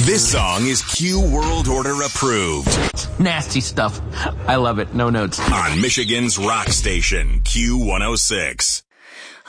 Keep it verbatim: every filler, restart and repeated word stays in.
This song is Q World Order approved. Nasty stuff. I love it. No notes. On Michigan's rock station, Q one oh six.